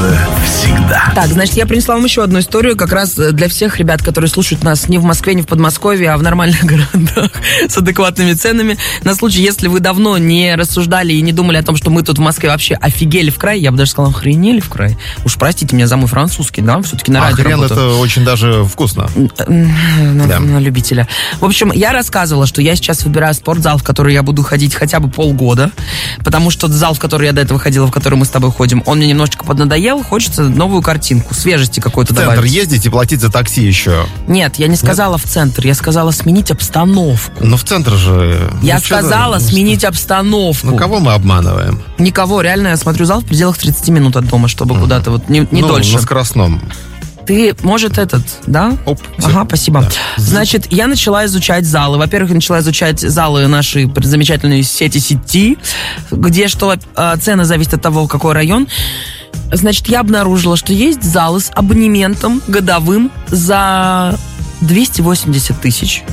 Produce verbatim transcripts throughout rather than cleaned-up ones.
нравится всегда. Так, значит, я принесла вам еще одну историю, как раз для всех ребят, которые слушают нас не в Москве, не в Подмосковье, а в нормальных городах с адекватными ценами. На случай, если вы давно не рассуждали и не думали о том, что мы тут в Москве вообще офигели в край, я бы даже сказала, охренели в край. Уж простите меня за мой французский, да, все-таки на радио Охрен работаю. это очень даже вкусно. На, Да. на любителя. В общем, я рассказывала, что я сейчас выбираю спортзал, в который я буду ходить хотя бы полгода, потому что зал, в который я до этого ходила, в который мы с тобой ходим, он мне немножечко поднадоел, хочется новую картинку, свежести какой-то В центр добавить. ездить и платить за такси еще. Нет, я не сказала в центр, я сказала сменить обстановку. Но в центр же... Я ну, что сказала за- сменить обстановку. Ну, кого мы обманываем? Никого, реально, я смотрю зал в пределах тридцать минут от дома, чтобы куда-то вот не, не ну, дольше. на скоростном. Ты, может, этот, да? Оп, Ага, спасибо. Да. Значит, я начала изучать залы. Во-первых, я начала изучать залы нашей замечательной сети сети, где что э, цены зависят от того, какой район. Значит, я обнаружила, что есть залы с абонементом годовым за двести восемьдесят тысяч.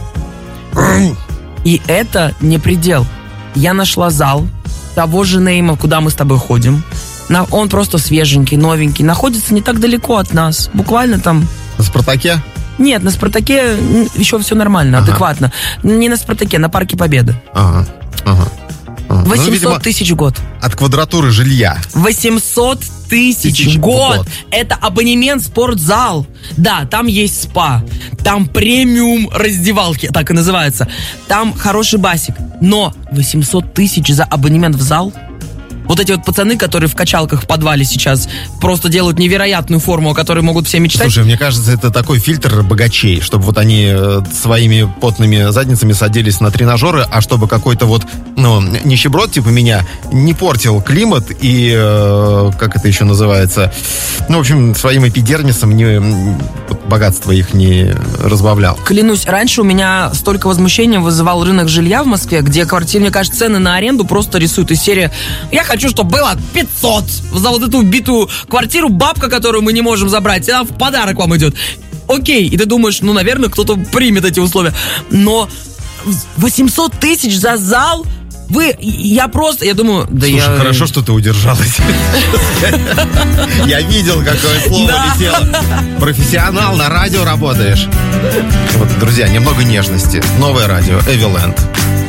И это не предел. Я нашла зал того же нейма, куда мы с тобой ходим. На- Он просто свеженький, новенький. Находится не так далеко от нас. Буквально там... На Спартаке? Нет, на Спартаке м, еще все нормально, Ага. адекватно. Не на Спартаке, на Парке Победы. Ага, ага. ага. Ну, восемьсот видимо, тысяч в год. от квадратуры жилья. восемьсот тысяч Тысяч в в год. год. Это абонемент в спортзал. Да, там есть спа. Там премиум раздевалки, так и называется. Там хороший басик. Но восемьсот тысяч за абонемент в зал? Вот эти вот пацаны, которые в качалках в подвале сейчас просто делают невероятную форму, о которой могут все мечтать. Слушай, мне кажется, это такой фильтр богачей, чтобы вот они э, своими потными задницами садились на тренажеры, а чтобы какой-то вот, ну, нищеброд типа меня не портил климат и, э, как это еще называется, ну, в общем, своим эпидермисом не, вот богатство их не разбавлял. Клянусь, раньше у меня столько возмущения вызывал рынок жилья в Москве, где квартиры, мне кажется, цены на аренду просто рисуют из серии «Я хочу, чтобы было пятьсот за вот эту убитую квартиру, бабка, которую мы не можем забрать, она в подарок вам идет». Окей, и ты думаешь, ну, наверное, кто-то примет эти условия. Но восемьсот тысяч за зал? Вы, я просто, я думаю, да Слушай, я... хорошо, что ты удержалась. Я видел, какое слово летело. Профессионал, на радио работаешь. Вот, друзья, немного нежности. Новое радио, Эвиленд.